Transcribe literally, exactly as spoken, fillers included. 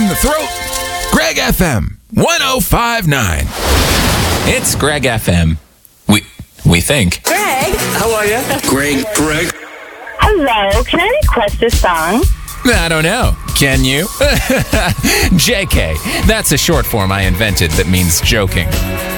in the throat. Greg F M one oh five point nine. It's Greg F M. We we think. Greg. How are you? Greg. Greg. Hello. Can I request a song? I don't know. Can you? J K. That's a short form I invented that means joking.